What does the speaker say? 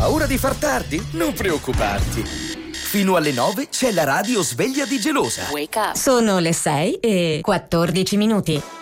paura di far tardi? Non preoccuparti. Fino alle 9 c'è la radio sveglia di Gelosa. Sono le 6:14.